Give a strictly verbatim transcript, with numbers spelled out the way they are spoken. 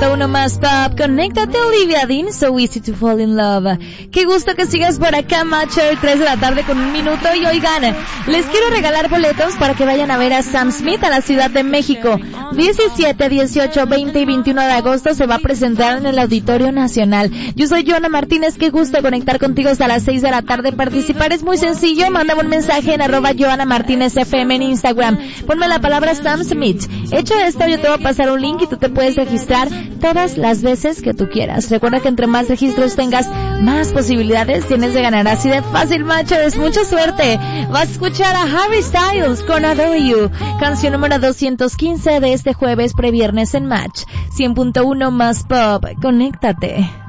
punto uno más pop. Conéctate, Olivia Dean, So Easy to Fall in Love. Qué gusto que sigas por acá, macho, tres de la tarde con un minuto. Y oigan, les quiero regalar boletos para que vayan a ver a Sam Smith a la Ciudad de México. diecisiete, dieciocho, veinte y veintiuno de agosto se va a presentar en el Auditorio Nacional. Yo soy Joana Martínez, qué gusto conectar contigo hasta las seis de la tarde. Participar es muy sencillo, mándame un mensaje en arroba Joana Martínez F M en Instagram. Ponme la palabra Sam Smith. Hecho esto, yo te voy a pasar un link y tú te puedes registrar todas las veces que tú quieras. Recuerda que entre más registros tengas, más posibilidades tienes de ganar. Así de fácil, macho, es mucha suerte. Vas a escuchar a Harry Styles con Adore You, canción número doscientos quince de este jueves previernes en Match. cien punto uno más pop, conéctate.